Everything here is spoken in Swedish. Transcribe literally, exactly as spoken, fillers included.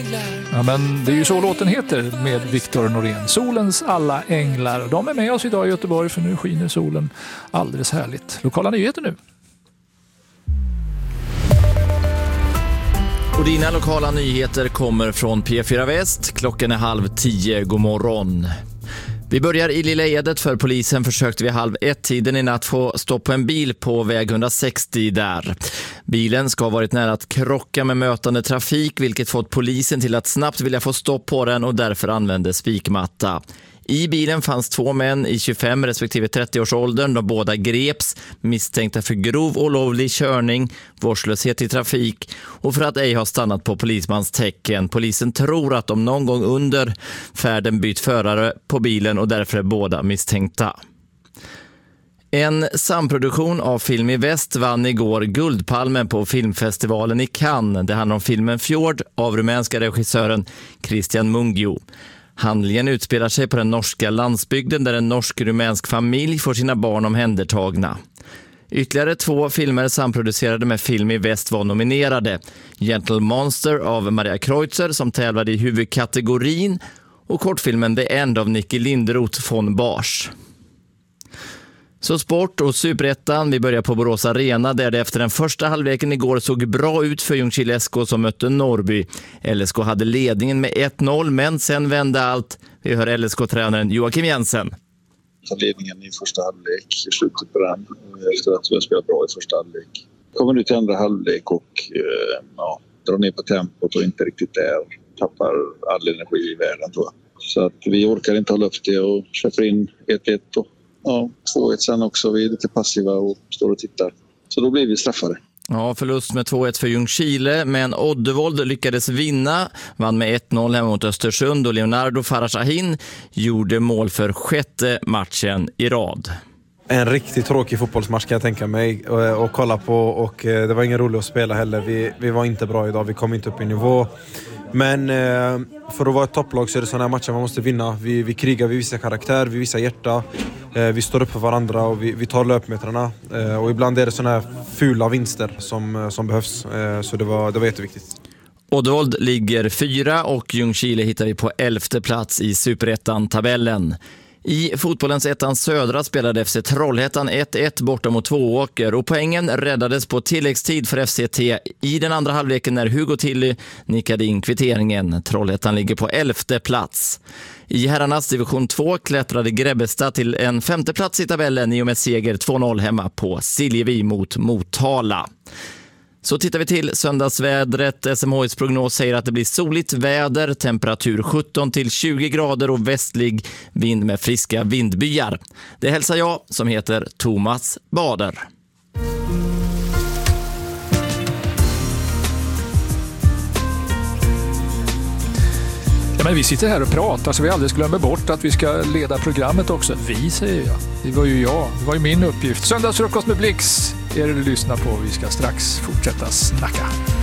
Ja, men det är ju så låten heter med Viktor Norén. Solens alla änglar. De är med oss idag i Göteborg för nu skiner solen alldeles härligt. Lokala nyheter nu. Och dina lokala nyheter kommer från P fyra Väst. Klockan är halv tio. God morgon. Vi börjar i Lilla Edet för polisen försökte vid halv ett tiden i natt få stopp på en bil på väg hundrasextio där. Bilen ska ha varit nära att krocka med mötande trafik vilket fått polisen till att snabbt vilja få stopp på den och därför använde spikmatta. I bilen fanns två män i tjugofem respektive trettio-årsåldern. De båda greps misstänkta för grov olovlig körning, vårdslöshet i trafik och för att ej ha stannat på polismans tecken. Polisen tror att de någon gång under färden bytt förare på bilen och därför är båda misstänkta. En samproduktion av Film i Väst vann igår Guldpalmen på filmfestivalen i Cannes. Det handlar om filmen Fjord av rumänska regissören Christian Mungiu. Handlingen utspelar sig på den norska landsbygden där en norsk-rumänsk familj får sina barn omhändertagna. Ytterligare två filmer samproducerade med Film i Väst var nominerade. Gentle Monster av Maria Kreutzer som tävlade i huvudkategorin och kortfilmen The End av Nicky Linderoth von Bars. Så sport och superettan, vi börjar på Borås Arena där det efter den första halvleken igår såg bra ut för Ljungskile S K som mötte Norrby. L S K hade ledningen med ett noll men sen vände allt. Vi hör L S K-tränaren Joakim Jensen. Ledningen i första halvlek, i slutet på den, efter att vi har spelat bra i första halvlek. Kommer nu till andra halvlek och eh, ja, drar ner på tempot och inte riktigt där. Tappar all energi i världen tror jag. Så att vi orkar inte hålla upp det och köper in ett ett och ja, två ett sen också. Vi är lite passiva och står och tittar. Så då blir vi straffade. Ja, förlust med två ett för Ljungskile, men Oddevold lyckades vinna. Vann med ett noll hemma mot Östersund och Leonardo Farashahin gjorde mål för sjätte matchen i rad. En riktigt tråkig fotbollsmatch kan jag tänka mig och, och kolla på och det var ingen roligt att spela heller. Vi, vi var inte bra idag, vi kom inte upp i nivå. Men eh, för att vara ett topplag så är det sådana här matcher man måste vinna. Vi, vi krigar, vi visar karaktär, vi visar hjärta. Eh, vi står upp för varandra och vi, vi tar löpmetrarna. Eh, och ibland är det sådana här fula vinster som, som behövs. Eh, så det var, det var jätteviktigt. Oddevold ligger fyra och Ljungskile hittar vi på elfte plats i Superettan-tabellen. I fotbollens ettan södra spelade F C Trollhättan ett ett borta mot Tvååker och poängen räddades på tilläggstid för F C T i den andra halvleken när Hugo Tilly nickade in kvitteringen. Trollhättan ligger på elfte plats. I herrarnas division två klättrade Grebbestad till en femte plats i tabellen i och med seger två noll hemma på Siljevi mot Motala. Så tittar vi till söndagsvädret. S M H:s prognos säger att det blir soligt väder, temperatur sjutton till tjugo grader och västlig vind med friska vindbyar. Det hälsar jag som heter Thomas Bader. Ja, men vi sitter här och pratar så vi alldeles glömmer bort att vi ska leda programmet också. Vi, säger jag. Det var ju jag. Det var ju min uppgift. Söndagsfrukost med Blix är det du lyssnar på. Vi ska strax fortsätta snacka.